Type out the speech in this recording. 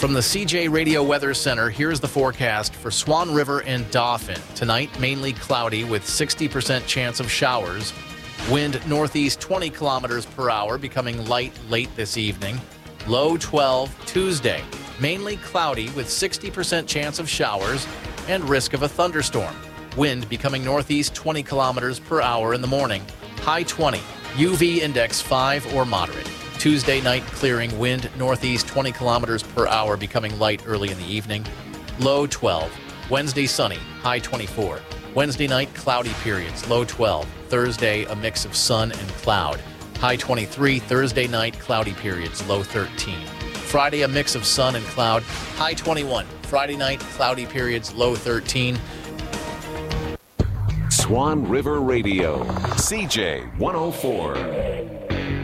From the CJ Radio Weather Center, here's the forecast for Swan River and Dauphin. Tonight, mainly cloudy with 60% chance of showers. Wind northeast 20 kilometers per hour, becoming light late this evening. Low 12 Tuesday. Mainly cloudy with 60% chance of showers and risk of a thunderstorm. Wind becoming northeast 20 kilometers per hour in the morning. High 20. UV index 5 or moderate. Tuesday night clearing, wind northeast 20 kilometers per hour, becoming light early in the evening. Low 12. Wednesday sunny, high 24. Wednesday night cloudy periods, low 12. Thursday a mix of sun and cloud, high 23. Thursday night cloudy periods, low 13. Friday a mix of sun and cloud, high 21. Friday night cloudy periods, low 13. Swan River Radio, CJ 104.